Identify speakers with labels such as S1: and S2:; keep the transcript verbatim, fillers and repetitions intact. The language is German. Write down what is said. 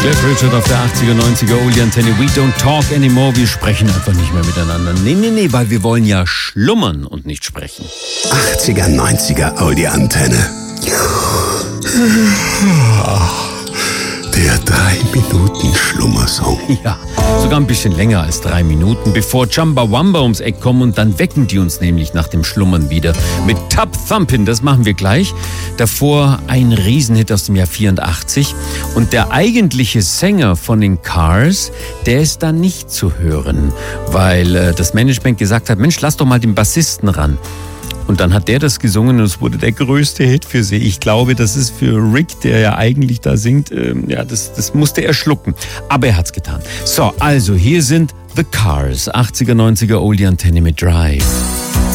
S1: Cliff Richard auf der achtziger, neunziger Oldie Antenne. We don't talk anymore. Wir sprechen einfach nicht mehr miteinander. Nee, nee, nee, weil wir wollen ja schlummern und nicht sprechen.
S2: achtziger, neunziger Oldie Antenne. Der drei Minuten Schlummersong.
S1: Ja, sogar ein bisschen länger als drei Minuten, bevor Chumbawamba ums Eck kommen und dann wecken die uns nämlich nach dem Schlummern wieder mit Tub Thumpin', das machen wir gleich. Davor ein Riesenhit aus dem Jahr vierundachtzig und der eigentliche Sänger von den Cars, der ist da nicht zu hören, weil äh, das Management gesagt hat, Mensch, lass doch mal den Bassisten ran. Und dann hat der das gesungen und es wurde der größte Hit für sie. Ich glaube, das ist für Rick, der ja eigentlich da singt, ähm, ja, das, das musste er schlucken. Aber er hat's getan. So, also hier sind The Cars, achtziger, neunziger Oldie Antenne mit Drive.